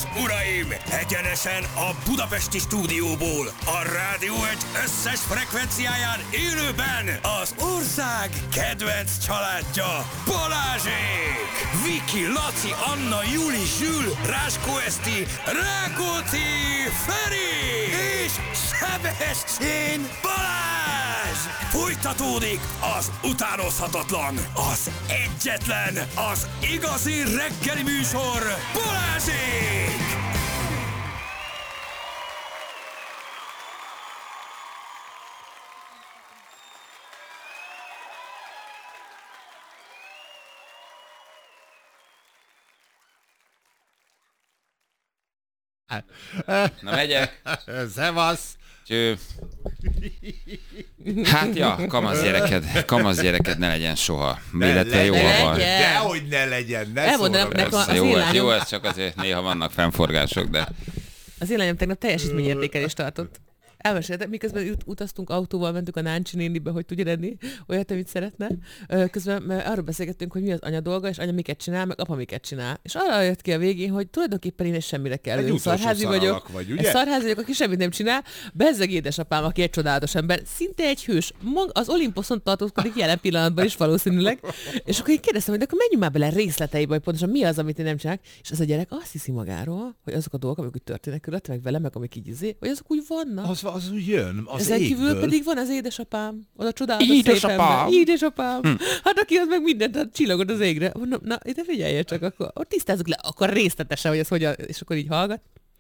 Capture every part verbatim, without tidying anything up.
és uraim, egyenesen a budapesti stúdióból, a Rádió egy összes frekvenciáján élőben az ország kedvenc családja, Balázsék! Viki, Laci, Anna, Juli, Zsül, Ráskó Eszti, Rákóczi, Feri és Sebestyén Balázs! Folytatódik az utánozhatatlan, az egyetlen, az igazi reggeli műsor, Balázsék! Na megyek. Szevasz! Cső. Hát ja, kamasz gyereked, kamasz gyereked ne legyen soha. Illetve jó, ha van. Dehogy ne legyen, ne szólom. Jó, jó, ez csak azért néha vannak fennforgások, de... Az én lányom tegnap teljesítményértékelést tartott. Elmeséltem, miközben ut- utaztunk autóval, mentünk a Náncsi nénibe, hogy tudja lenni olyat, amit szeretne. Közben arról beszélgettünk, hogy mi az anya dolga, és anya miket csinál, meg apa miket csinál. És arra jött ki a végén, hogy tulajdonképpen én semmire kellő. Egy Szarházi vagyok, vagy, egy szarházi vagyok, aki semmit nem csinál. Bezzeg édesapám, aki egy csodálatos ember, szinte egy hős. Mag- az Olimposzon tartózkodik jelen pillanatban is valószínűleg. És akkor én kérdeztem, hogy akkor menjünk már bele részleteibe, hogy pontosan mi az, amit én nem csinálok. És az a gyerek azt hiszi magáról, hogy azok a dolgok, amik úgy történnek körülötte, meg vele, meg amik így izé, hogy azok úgy vannak. Az, az úgy jön, az ezen égből. kívül pedig van az édesapám, az a csodálatos Édesapám. szép ember. Édesapám. Hm. Hát aki az meg mindent, hát csillogod az égre. Mondom, na, ide figyelj csak, akkor, akkor tisztázzuk le, akkor részletesen, hogy ez hogyan, és akkor így hallgat.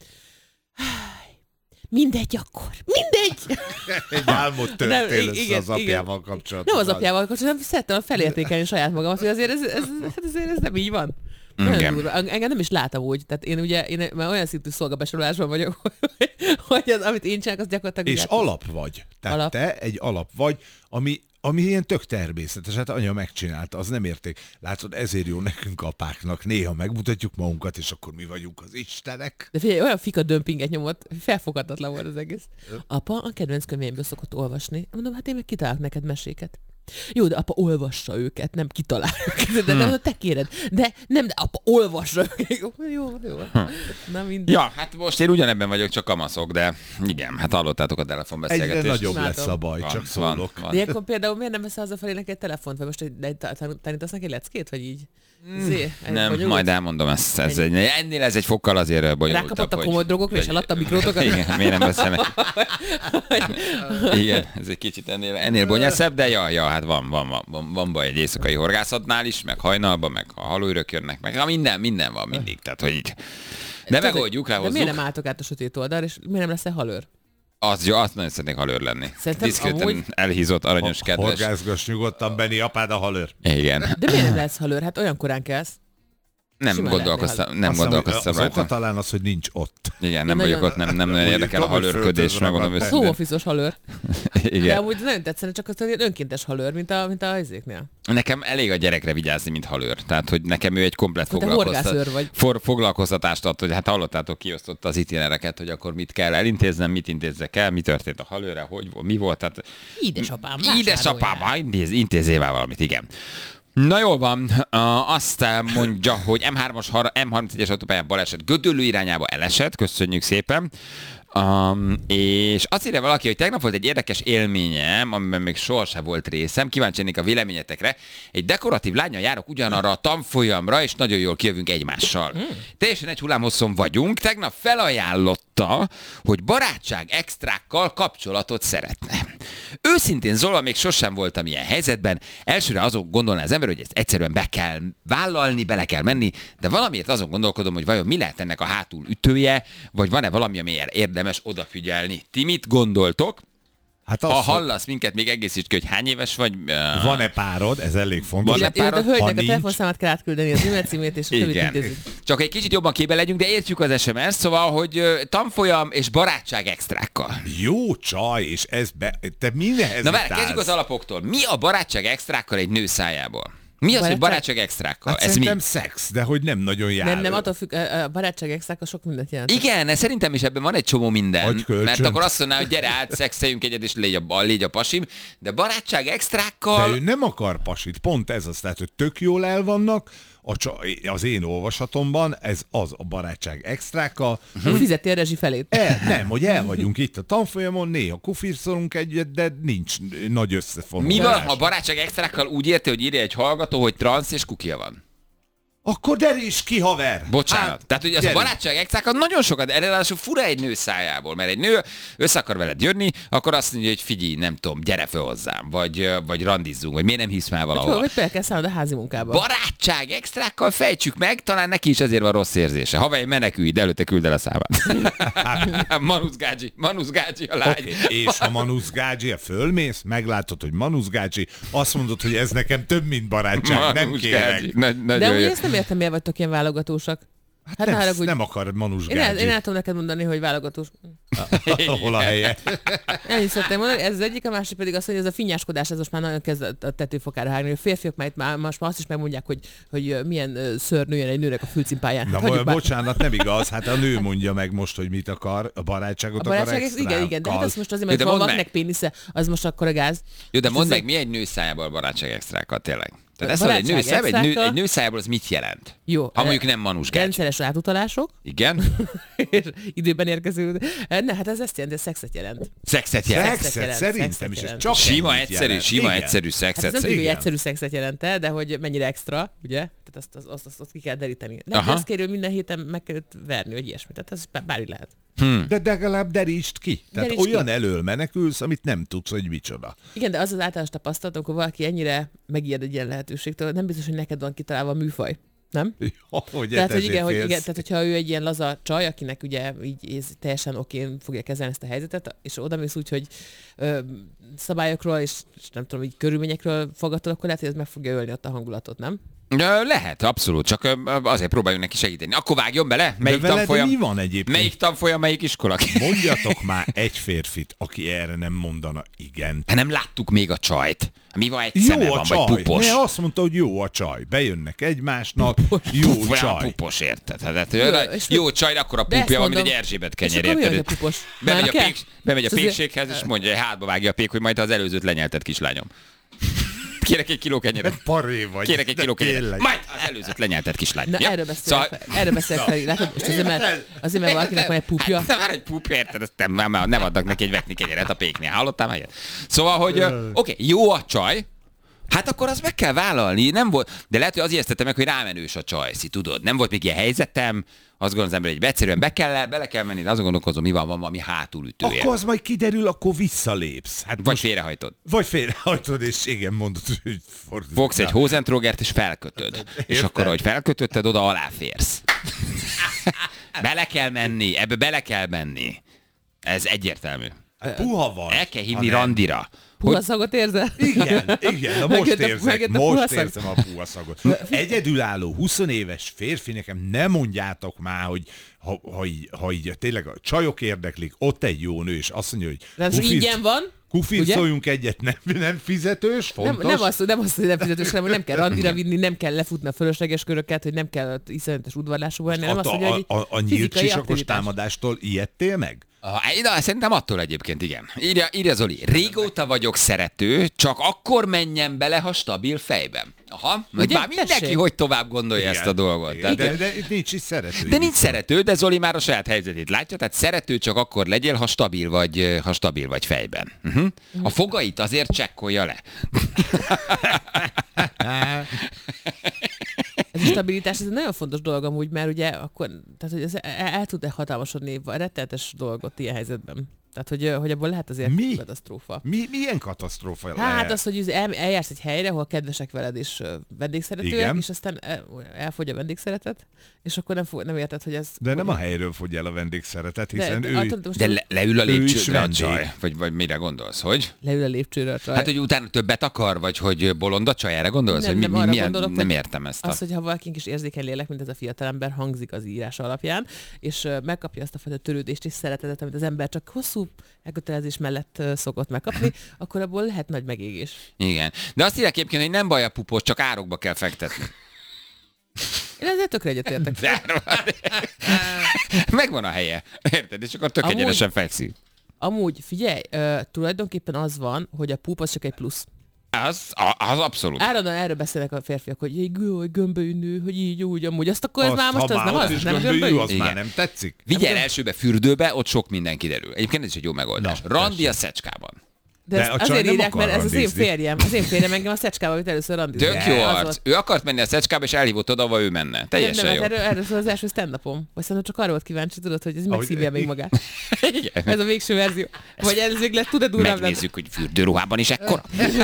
Mindegy akkor. Mindegy! Egy álmod törtél Nem, igen, az apjával igen. kapcsolatban. Nem az apjával kapcsolatban, szerettem felértékelni saját magamat, hogy azért ez, ez, ez, azért ez nem így van. Nagyon durva. Engem nem is látom úgy. Tehát én ugye én már olyan szintű szolgabesorolásban vagyok, hogy, hogy az, amit én csinálok, az gyakorlatilag... És alap vagy. Tehát alap. Te egy alap vagy, ami, ami ilyen tök természetes. Hát anya megcsinálta, az nem érték. Látod, ezért jó nekünk apáknak. Néha megmutatjuk magunkat, és akkor mi vagyunk az istenek. De figyelj, olyan fika dömpinget nyomott, felfoghatatlan volt az egész. Apa a kedvenc könyveimből szokott olvasni. Mondom, hát én meg kitalálok neked meséket. Jó, de apa olvassa őket, nem kitalál őket, de, hmm. de te kéred. De nem, de apa olvassa őket. Jó, jó. jó. Na mindegy. Ja, hát most én ugyanebben vagyok, csak kamaszok, de igen, hát hallottátok a telefonbeszélgetést. Egyre nagyobb Látom. lesz a baj, Van, csak szólok. van, van. De ilyenkor például miért nem veszel hazafelé neki egy telefont, vagy most egy, tanítasz neki egy leckét, vagy így? Zé, Nem, bonyolult? majd elmondom ezt. Ez egy, ennél ez egy fokkal azért bonyolultabb. Rákapott a hogy- komoly drogokra, és eladta a mikrótokat? Igen, miért nem veszem? Igen, ez egy kicsit ennél, ennél bonyolultabb, de ja, ja, hát van, van, van, van, van baj egy éjszakai horgászatnál is, meg hajnalban, meg a halóürök jönnek, meg ha minden, minden van mindig, tehát hogy így. De megoldjuk, De ráhozzuk. miért nem álltok át a sötét oldalra, és miért nem lesz egy halőr? Az jó, azt nagyon szeretnék halőr lenni. Szerintem Diszkréten amúgy- elhízott, aranyos, kedves. Horgászgass nyugodtan, Benni, apád a halőr. Igen. De miért nem lesz halőr? Hát olyan korán kelsz. Nem Simán gondolkoztam, nem Azt hiszem, gondolkoztam az oka rajta. talán az, hogy nincs ott. Igen, nem Én vagyok nagyon- ott, nem, nem nagyon érdekel a Tudom, hogy halőrködés, föltözöm megmondom magad. őszintén. Szóofiszos halőr. De Igen. amúgy nagyon tetszene, csak az olyan önkéntes halőr, mint a, mint a izéknél. Nekem elég a gyerekre vigyázni, mint halőr. Tehát, hogy nekem ő egy komplet Te foglalkoztat... horgászőr vagy. For, foglalkoztatást ad, hogy hát hallottátok, kiosztotta az itinereket, hogy akkor mit kell elintéznem, mit intézzek el, mi történt a halőrre, hogy volt, mi volt. Tehát... Édesapám, Édesapám, intéz, intézzél már valamit, igen. Na jól van, uh, azt mondja, hogy em hármas, em harmincegyes autópályán baleset Gödöllő irányába elesett, köszönjük szépen. Um, és azt írja valaki, hogy tegnap volt egy érdekes élményem, amiben még sohasem volt részem, kíváncsi lennék a véleményetekre. Egy dekoratív lánnyal járok ugyanarra a tanfolyamra, és nagyon jól kijövünk egymással. Mm. Teljesen egy hullámhosszon vagyunk, tegnap felajánlotta, hogy barátság extrákkal kapcsolatot szeretne. Őszintén szólva még sosem voltam ilyen helyzetben, elsőre azon gondolná az ember, hogy ezt egyszerűen be kell vállalni, bele kell menni, de valamiért azon gondolkodom, hogy vajon mi lehet ennek a hátul ütője, vagy van-e valami, amiért érdemes odafigyelni. Ti mit gondoltok? Hát Ha az, hallasz minket, még egészítsd ki, hogy hány éves vagy. van-e párod, ez elég fontos. Van-e Jó, de a Ha hölgynek a nincs- telefonszámát kell átküldeni, az e-mail címét és a többit Igen. intézzük. Csak egy kicsit jobban képbe legyünk, de értjük az es em es, szóval, hogy ö, tanfolyam és barátság extrákkal. Jó csaj, és ez be... Te mindenhez Na várj, kezdjük az alapoktól. Mi a barátság extrákkal egy nő szájából? Mi az, hogy barátság extrákkal? Hát Ez mi? szerintem szex, de hogy nem nagyon jár. Nem, nem, attól függ, a barátság extrákkal sok mindent jelent. Igen, szerintem is ebben van egy csomó minden. Hogy kölcsön. Mert akkor azt mondaná, hogy gyere át, szexeljünk egyet, és légy a, légy a pasim. De barátság extrákkal... De ő nem akar pasit, pont ez az, tehát, hogy tök jól el vannak, a, az én olvasatomban ez az a barátság extrákkal. Uh-huh. Fizeti a rezsi felét. El, nem, hogy el vagyunk itt a tanfolyamon, néha kufirszolunk egyet, de nincs nagy összefonódás. Mi van, ha a barátság extrákkal úgy érti, hogy írja egy hallgató, hogy transz és kukia van? Akkor deríts ki, haver! Bocsánat. Hát, Tehát, hogy az gyerünk. a barátság extrákat nagyon sokat, ráadásul fura egy nő szájából, mert egy nő össze akar veled jönni, akkor azt mondja, hogy figyelj, nem tudom, gyere fel hozzám, vagy, vagy randizzunk, vagy miért nem hisz már valahol. Hogy például kell szállnod a házi munkába. Barátság extrákkal fejtsük meg, talán neki is azért van rossz érzése. Haver, menekülj, de előtte küld el a számát. Manusz Gágyi, Manusz Gágyi a lány. Okay. És ha Manusz Gágyi, fölmész, meglátod, hogy Manusz Gágyi, azt mondod, hogy ez nekem több, mint barátság, Manusz nem kérek. Nagy, de úgy ezt nem értem, miért vagytok ilyen válogatósak. Hát, Hát nem, nálad, hogy... nem akar Manusz Én el, Gágyi. én el tudom neked mondani, hogy válogatós. Hol a helye? Ennyit szeretném mondani, ez az egyik, a másik pedig az, hogy ez a finnyáskodás, ez most már nagyon kezd a tetőfokára hágni. A férfiak már, már most már azt is megmondják, hogy, hogy milyen szőr nőjen egy nőnek a fülcimpáján. Na, hát, bocsánat, nem igaz, hát a nő mondja meg most, hogy mit akar, a barátságot a akar barátság, extrákkal. igen, igen, de hát az most azért, mert Jó, van mondd valakinek pénisze, az most akkor a gáz. Jó, de És mondd ez meg, egy- mi egy nő szájából barátság extrákkal tényleg? Tehát A ezt mondod, egy nő, barátság szájából, egy, nő, extrákkal- egy nő szájából az mit jelent? Jó. Ha mondjuk nem Manus Gágyi. Rendszeres átutalások, Igen? és időben érkező. Ne, hát ez ezt jelenti, ez szexet jelent. Szexet jelent. Szexet, jelent, szerintem szexet is, ez jelent. csak Sima, ennyit egyszerű, jelent. sima, Igen. egyszerű Hát ez szexet. nem tudjuk, hogy igen. egyszerű szexet jelente, de hogy mennyire extra, ugye? Tehát azt, azt, azt, azt, azt ki kell deríteni. Nem, Aha. de ezt kérő minden héten meg kell őt verni, hogy ilyesmi. Tehát ez bár- bármi lehet. De legalább derítsd ki. Tehát Derítsd olyan ki. elől menekülsz, amit nem tudsz, hogy micsoda. Igen, de az az általános tapasztalat, amikor valaki ennyire megijed egy ilyen lehetőségtől, nem biztos, hogy neked van kitalálva a műfaj. Nem? Hogy Tehát, hogy ezért igen, hogy félsz. igen, tehát hogyha ő egy ilyen laza csaj, akinek ugye így ez teljesen okén fogja kezelni ezt a helyzetet, és oda mész úgy, hogy ö, szabályokról és, és nem tudom, így körülményekről fogadod, akkor lehet, hogy ez meg fogja ölni ott a hangulatot, nem? Ö, Lehet, abszolút, csak ö, azért próbáljunk neki segíteni. Akkor vágjon bele, melyik De veled tanfolyam, mi van egyébként? melyik tanfolyam, melyik iskola. Mondjatok már egy férfit, aki erre nem mondana igen. Hát nem láttuk még a csajt. Mi van, egy szeme Jó a van, csaj. vagy pupos. Ne, azt mondta, hogy jó a csaj. Bejönnek egymásnak, jó Puf, olyan csaj. pupos, érted? Hát, Jó, jó, és jó csaj, akkor a de ezt pupja van, mint mondom. egy Erzsébet És kenyér, akkor mi, hogy érted? a pupos? Bemegy Már a, kell? pék, bemegy a És azért- pékséghez, és mondja, hogy hátba vágja a pék, hogy majd az előzőt lenyelted, kislányom. Kérek egy kiló kenyeret. Paré vagy. Kérek egy de kiló kenyeret. tényleg. Majd az előzőt lenyelted, kislány. Na, Ja? erről beszélek, Szóval- fel, erről beszélek fel, látod? És azért, mert, azért, mert valakinek van egy pupja. Hát, már egy pupja, érted? Ezt nem, nem, nem adnak neki egy vetni kenyeret a péknél. Hallottál már ilyet? Szóval, hogy ö, oké, okay, jó a csaj, hát akkor azt meg kell vállalni. Nem volt, de lehet, hogy az ijesztette meg, hogy rámenős a csajszi, tudod. Nem volt még ilyen helyzetem, azt gondolom az ember, hogy egyszerűen be kell, bele kell menni, de azon gondolkozom, mi van, van valami hátulütője. Akkor az majd kiderül, akkor visszalépsz. Hát Vagy most, félrehajtod. vagy félrehajtod, és igen, mondod, hogy fordítva. Fogsz egy hózentrógert és felkötöd. És akkor, ahogy felkötötted, oda alá férsz. Bele kell menni, ebbe bele kell menni. Ez egyértelmű. Hát puha van. El kell hívni Ha nem. randira. Puha szagot érzel? Igen, igen, na most Megjött a- érzek, megjött a most puha szag. érzem a puha szagot. Egyedülálló, húsz éves férfi, nekem nem mondjátok már, hogy ha, ha, így, ha így tényleg a csajok érdeklik, ott egy jó nő, és azt mondja, hogy De ez ingyen van. kufircoljunk egyet, nem, nem fizetős, Nem, fontos. nem, azt, nem azt, hogy nem fizetős, hanem hogy nem kell randira vinni, nem kell lefutni a fölösleges köröket, hogy nem kell ott iszonyatos udvarlású lenni, nem a, azt mondja, hogy a, a, a nyílt fizikai sisakos aktivitás. támadástól ijedtél meg? Ah, de szerintem attól egyébként igen. Írja, írja Zoli, régóta vagyok szerető, csak akkor menjen bele, ha stabil fejben. Aha, Ugye? már mindenki Tessék. hogy tovább gondolja ezt a dolgot. Igen, Tehát, de, de itt nincs is szerető. de nincs szerető, de Zoli már a saját helyzetét látja, tehát szerető csak akkor legyél, ha stabil vagy, ha stabil vagy fejben. Uh-huh. A fogait azért csekkolja le. Ez a stabilitás, ez egy nagyon fontos dolog amúgy, mert ugye akkor, tehát hogy ez el, el tud-e hatalmasodni rettenetes dolgot ilyen helyzetben. Tehát, hogy, hogy abból lehet azért Mi? katasztrófa. Mi, milyen katasztrófa Hát lehet? az, hogy el, eljársz egy helyre, ahol kedvesek veled és ö, vendégszeretőek, Igen. és aztán el, elfogy a vendégszeretet, és akkor nem, fog, nem érted, hogy ez... De nem a helyről fogy el a vendégszeretet, hiszen de, ő... attól, most De le, leül a Ő is lépcsőre a vendég. csaj? Vagy, vagy mire gondolsz, hogy? leül a lépcsőre a csaj. Hát, hogy utána többet akar, vagy hogy bolond a csaj, erre gondolsz? Nem, hogy mi, nem mi, arra milyen, gondolok, nem hogy értem ezt. A... Az, hogy ha valakinek is érzékeny lélek, mint ez a fiatalember, hangzik az írás alapján, és ö, megkapja azt a fajta törődést és szeretetet, amit az ember csak hosszú elkötelezés mellett ö, szokott megkapni, akkor abból lehet nagy megégés. Igen. De azt írják egyébként, hogy nem baj a pupos, csak árokba kell fektetni. Én ezzel tökre egyetértek. De- Megvan a helye. Érted? És akkor tök Amúgy- egyenesen fekszik. Amúgy, figyelj, ö, tulajdonképpen az van, hogy a púp az csak egy plusz. Az, az abszolút. Állandóan erről beszélnek a férfiak, hogy egy gömbölyű nő, hogy így, úgy, amúgy. Azt akkor ez már most ha az nem ott az, is nem gömbölyű, gömbölyű. az már nem tetszik. Vigyel elsőbe fürdőbe, ott sok minden kiderül. Egyébként ez is egy jó megoldás. Na, Randi a Szecskában. De, De ezt a csaj azért nem írják, akar mert ez az én randizni. férjem. Az én férjem engem a Szecskával vitt először randizni. Tök jó Az arc. volt. Ő akart menni a Szecskába, és elhívott oda, ahova ő menne. Teljesen nem, jó. nem, erről, erről szól az első stand-upom. Vagy szerintem csak arra volt kíváncsi, tudod, hogy ez megszívja még magát. Igen. Ez a végső verzió. Vagy ez végleg tud-e durvább lenni? Megnézzük, hogy fürdőruhában is ekkora.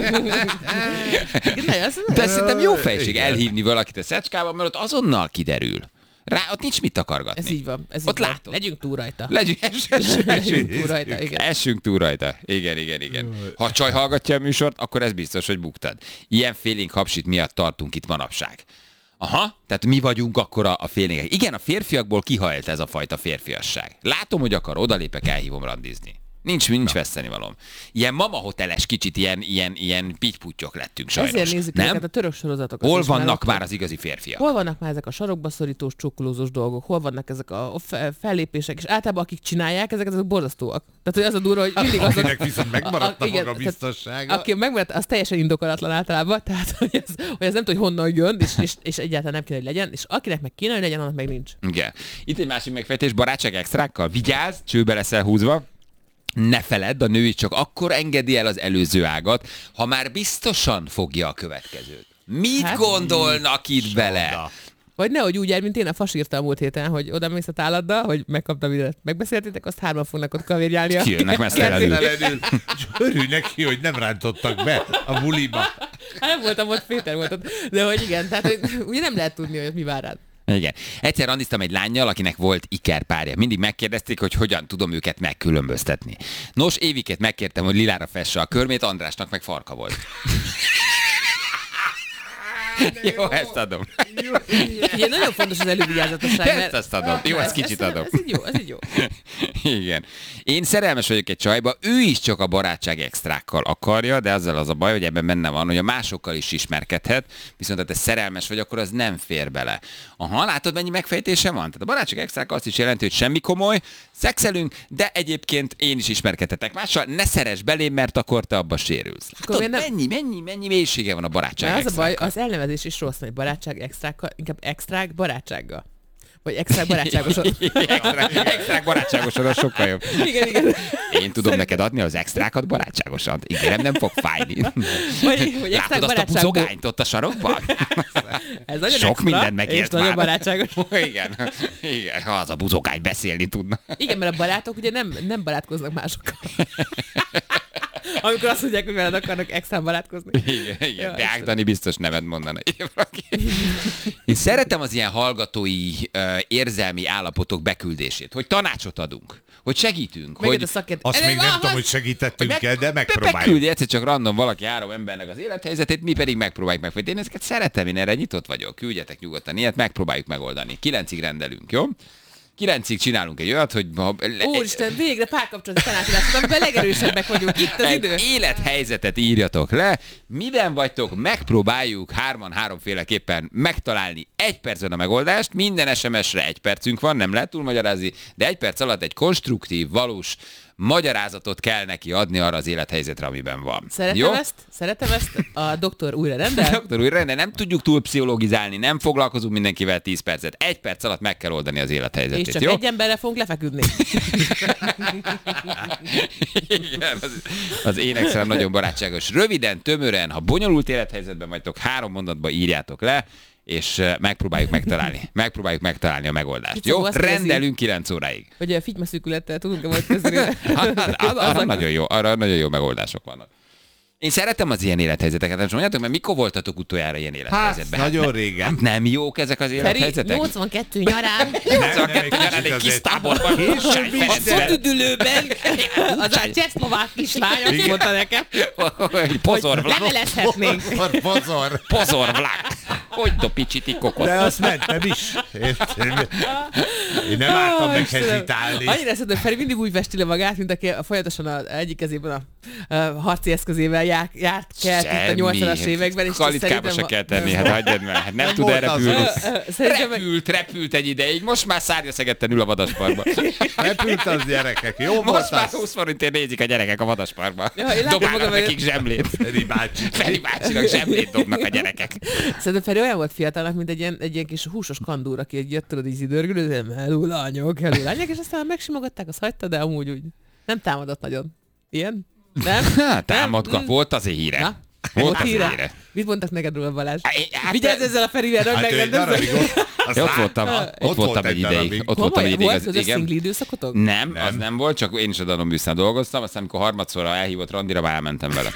Ne, az- De szerintem jó fejség elhívni valakit a Szecskába, mert ott azonnal kiderül. Rá, ott nincs mit takargatni. Ez így van. Ez Ott így van. látod. Legyünk túl rajta. Legyünk, essünk, Legyünk túl rajta, igen. essünk túl rajta. Igen, igen, igen. Ha a csaj hallgatja a műsort, akkor ez biztos, hogy buktad. Ilyen félénk hapsit miatt tartunk itt manapság. Aha, tehát mi vagyunk akkor a, a félénkek. Igen, a férfiakból kihajlt ez a fajta férfiasság. Látom, hogy akar, odalépek, elhívom randizni. Nincs, nincs vesztenivalom. Ilyen mama hoteles kicsit, ilyen, ilyen, ilyen pittyputtyok lettünk sajnos. Ezért nézzük nem? ezeket a török sorozatokat. Hol is, vannak mert már ott- az igazi férfiak? Hol vannak már ezek a sarokba szorítós, csukkolózós dolgok? Hol vannak ezek a fe- fellépések? És általában akik csinálják, ezek azok borzasztóak. Tehát, hogy az a durva, hogy mindig azok... Akinek viszont megmaradt a igen, maga tehát biztossága. Aki megmaradt, az teljesen indokolatlan általában, tehát hogy ez, hogy ez nem tud, hogy honnan jön, és, és, és egyáltalán nem kéne, hogy legyen, és akinek meg kéne, hogy legyen, annak meg nincs. Igen. Itt egy másik megfejtés, barátság extrákkal. Vigyázz, csőbe leszel húzva. Ne feledd, a nő is csak akkor engedi el az előző ágat, ha már biztosan fogja a következőt. Mit Hát, gondolnak itt bele? Csoda. Vagy nehogy úgy jár, mint én a fasírta a múlt héten, hogy oda mész a táladdal, hogy megkaptam ide. Megbeszéltétek, azt hárman fognak ott kavérjálni. a- Kijönnek mesztelenül. Mesztelenül. És örülj neki, hogy nem rántottak be a buliba. Hát nem voltam ott, Péter volt ott. De hogy igen, tehát hogy ugye nem lehet tudni, hogy mi vár rád. Igen. Egyszer randiztam egy lánnyal, akinek volt ikerpárja. Mindig megkérdezték, hogy hogyan tudom őket megkülönböztetni. Nos, Éviket megkértem, hogy lilára fesse a körmét, Andrásnak meg farka volt. Jó, ezt adom. Ugye nagyon fontos az elővigyázatosság, Ezt mert... azt adom. Jó, ezt kicsit adom. Ez így jó, ez így jó. Igen. Én szerelmes vagyok egy csajba, ő is csak a barátság extrákkal akarja, de azzal az a baj, hogy ebben benne van, hogy a másokkal is ismerkedhet, viszont ha te szerelmes vagy, akkor az nem fér bele. Aha, látod, mennyi megfejtése van? Tehát a barátság extrák azt is jelenti, hogy semmi komoly, szexelünk, de egyébként én is ismerkedhetek mással, ne szeress belém, mert akkor te abba sérülsz. Látod, miért nem- mennyi, mennyi, mennyi mélysége van a barátság Mert az a baj, extrákkal? az elnevezés is rossz, hogy barátság extrákkal, inkább extrák barátsággal. Vagy extrák barátságosan. Extrák, extrák barátságosan, az sokkal jobb. Igen, igen. Én tudom neked adni az extrákat barátságosan. Igen, nem fog fájni. Vagy, hogy extrák Látod azt a barátságból. pucogányt ott a sarokban? Ez nagyon Sok extra, mindent megért és nagyon már. barátságos. Igen. Igen, ha az a buzogány beszélni tudna. Igen, mert a barátok ugye nem, nem barátkoznak másokkal. Amikor azt mondják, hogy veled akarnak extra barátkozni. Igen, igen. Jó, Deák Dani biztos nevet mondana. Én szeretem az ilyen hallgatói uh, érzelmi állapotok beküldését, hogy tanácsot adunk, hogy segítünk, Megint hogy a szakért... Azt még nem tudom, hogy segítettünk el, de megpróbáljuk. megküldi egyszer csak random valaki három embernek az élethelyzetét, mi pedig megpróbáljuk megfejteni. Én ezeket szeretem, én erre nyitott vagyok. Küldjetek nyugodtan ilyet, megpróbáljuk megoldani. Kilencig rendelünk, jó? Kilencig csinálunk egy olyat, hogy... Ha, Úristen, végre párkapcsolati tanácsadások, amiben legerősebbek vagyunk. Itt az egy idő. élethelyzetet írjatok le, miben vagytok, megpróbáljuk hárman háromféleképpen megtalálni egy percben a megoldást, minden es em es-re egy percünk van, nem lehet túlmagyarázni, de egy perc alatt egy konstruktív, valós magyarázatot kell neki adni arra az élethelyzetre, amiben van. Szeretem Jó? ezt, szeretem ezt, a doktor újra rendel. Doktor úr, de nem tudjuk túl pszichologizálni, nem foglalkozunk mindenkivel tíz percet. Egy perc alatt meg kell oldani az élethelyzetét, És csak jó? egy emberre fogunk lefeküdni. Igen, az, az énekszer nagyon barátságos. Röviden, tömören, ha bonyolult élethelyzetben vagytok, három mondatba írjátok le, és eh, megpróbáljuk megtalálni. Megpróbáljuk megtalálni a megoldást. Kicsit Jó? azt érzi. Rendelünk kilenc óráig. Hogy a fitymaszűkülettel tudunk-e majd kezdeni. Arra, arra, nagyon jó, arra nagyon jó megoldások vannak. Én szeretem az ilyen élethelyzeteket, nem mondjátok, mert mikor voltatok utoljára ilyen Hát, élethelyzetben? nagyon régen. Hát nem jók ezek az Feri, élethelyzetek? nyolcvankettő nyarán, nyolcvankettő nem, nyarán egy kicsit kis azért. táborban. Később is, a de- szotüdülőben, az a csehszlovák kislány, azt mondta nekem, Pozor, hogy levelezhetnénk. Pozor, pozor. Pozor, vlak. Hogy do picsiti kokot. De azt mentem is. Érted? Én nem álltam meghezitálni. Annyira szerintem Feri mindig úgy festi le magát, mint aki folyamatosan az egyik kezében a, a harci eszközével járt, járt kelt itt a nyolcvanas években. És Kalitkába se kell tenni, hát hagyjad meg. Hát nem, nem tud erre repülni. Repült, repült egy ideig, most már szárnyaszegetten ül a vadasparkban. Repült az gyerekek, jó most volt Most már húsz forintért nézik a gyerekek a vadasparkban. Ja, dobálnak nekik zsemlét. Feri bácsi. Feri bácsinak zsemlét dobnak a gyerekek. Szerintem Feri olyan volt fiatalnak, mint egy ilyen, egy ilyen kis húsos kandúr, aki egy jött, tudod, így idörgülő, hello lányok, hello lányok, és aztán megsimogatták, azt hagyta, de amúgy úgy nem támadott nagyon. Ilyen? Nem? Hát, támadgat, volt azért híre. Na? Volt az híre. híre. Mit mondtak neked róla, Balázs? Hát, vigyázz ezzel a Ferivel, hogy hát megrendezzek. Ott voltam, ott, ott voltam egy ideig. Ott voltam egy ideig. Volt az szingli időszakotok? Nem, nem, az nem volt, csak én is a Danubiusznál dolgoztam, aztán amikor harmadszorra elhívott randira, már elmentem vele.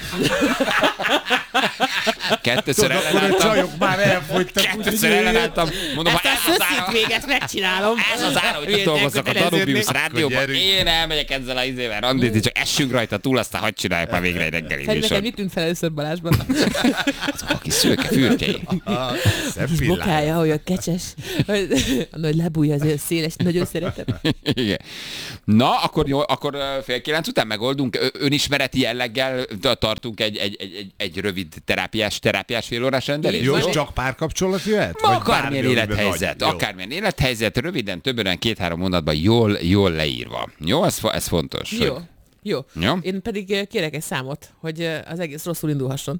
Kettőször ellenálltam. Csajok már elfogytak. Kettőször ellenálltam. Mondom, ha ez az ára, véget megcsinálom. Ez az ára, hogy dolgozzak a Danubius rádióban. Én elmegyek ezzel az izével randizni, csak essünk rajta túl, aztán hadd csináljuk már végre egy reggeli műsor. Neked mit tűnt fel először Balázsban? Azok a kis szőke fürtjei. Bokája, olyan kecses. A nagy lábúja, azért széles, nagyon szeretem. Igen. Na, akkor, jó, akkor fél kilenc után megoldunk. Önismereti jelleggel tartunk egy, egy, egy, egy rövid terápiás, terápiás félórás rendelést. Jó, csak párkapcsolat jöhet? Akármilyen élethelyzet, akármilyen élethelyzet, röviden, többen, két-három mondatban jól, jól leírva. Jó, ez, ez fontos. Jó. Hogy... Jó. Jó. Én pedig kérek egy számot, hogy az egész rosszul indulhasson.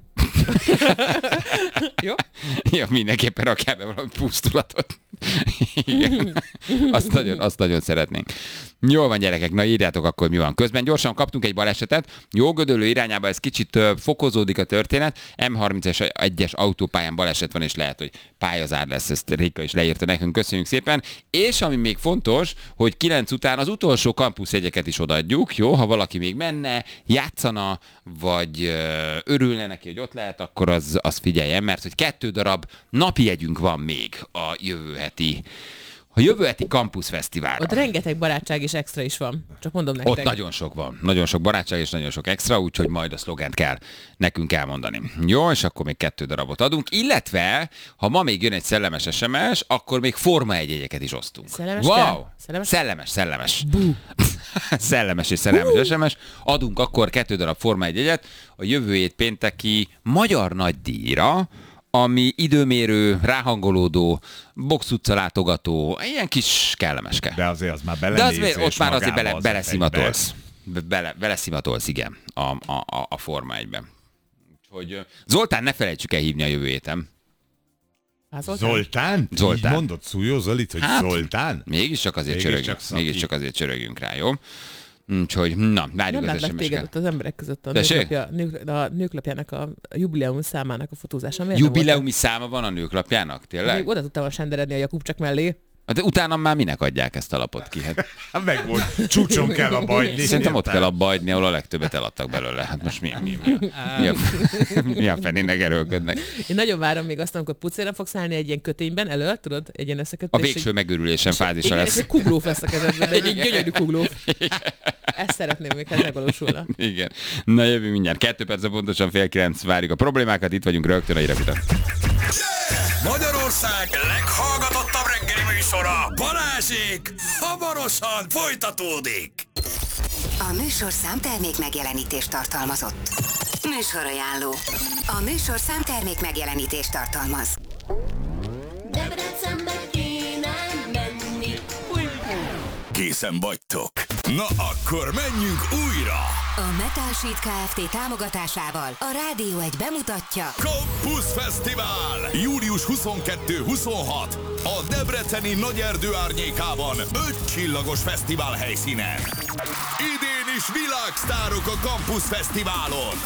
Jó? Ja, mindenképpen rakjál be valami pusztulatot. Igen. Azt nagyon, azt nagyon szeretnénk. Jól van, gyerekek, na írjátok akkor, mi van. Közben gyorsan kaptunk egy balesetet. Jógödöllő irányába ez kicsit fokozódik a történet. M harmincas autópályán baleset van, és lehet, hogy pályazár lesz. Ezt Réka is leírta nekünk. Köszönjük szépen. És ami még fontos, hogy kilenc után az utolsó kampuszjegyeket is odaadjuk. Jó, ha valaki még menne, játszana, vagy örülne neki, hogy ott lehet, akkor az, az figyeljen, mert hogy kettő darab napi jegyünk van még a jövő heti A jövő heti Campus Fesztiválra. Ott rengeteg barátság és extra is van. Csak mondom nektek. Ott nagyon sok van. Nagyon sok barátság és nagyon sok extra, úgyhogy majd a szlogent kell nekünk elmondani. Jó, és akkor még kettő darabot adunk. Illetve, ha ma még jön egy szellemes es em es, akkor még Forma egy jegyeket is osztunk. Szellemes? Wow! Szellemes? Szellemes, szellemes. Szellemes és szerelmes es em es. Adunk akkor kettő darab Forma egy jegyet a jövő hét pénteki magyar nagydíjra, ami időmérő, ráhangolódó, box utca látogató, ilyen kis kellemeske. De azért az már De belenézés az, ott már azért bele, az beleszimatolsz. Bele, beleszimatolsz, igen, a, a, a, a Forma egyben. Úgyhogy Zoltán, ne felejtsük el hívni a jövő héten. Zoltán? Zoltán? Zoltán. Így mondod Szújó Zolit, hogy hát, Zoltán? Mégiscsak azért, csörögjünk, mégiscsak azért csörögjünk rá, jó? Úgyhogy, na, várjuk nem az es em es-ket. téged ott az emberek között a nőklapja, nők, a nőklapjának a jubileumi számának a fotózása. Miért jubileumi száma van a nőklapjának? Tényleg? Még oda tudtam senderedni a Jakubcsak mellé. De utána már minek adják ezt a lapot ki? Hát, meg volt. Csúcson kell abba hagyni. Szerintem ott kell abba hagyni, ahol a legtöbbet eladtak belőle. Hát most mi, mi, mi, mi, a, mi a fenének erőlködnek? Én nagyon várom még azt, amikor pucéra fogsz állni egy ilyen kötényben elő, tudod? Egy ilyen összekötés. A végső megőrülésen fázisa lesz. Egy kuglóf lesz a kezedben, egy gyönyörű kuglóf. Ezt szeretném még, ha ez megvalósulna. Igen. Na jövő mindjárt. Kettő perc pontosan fél kilenc várjuk a problémákat. Itt vagyunk rögtön a hírek után. Magyarország leghallgatottabb reggeli műsora, Balázsék, hamarosan folytatódik. A műsorszám termék megjelenítést tartalmazott. Műsorajánló. A műsorszám termék megjelenítést tartalmaz. Debrecenbe kéne menni. Készen vagytok? Na akkor menjünk újra! A Metal Sheet Kft. Támogatásával a Rádió egy bemutatja Campus Fesztivál! július huszonkettő-huszonhat a debreceni Nagyerdő árnyékában öt csillagos fesztivál helyszínen. Idén is világsztárok a Campus Fesztiválon.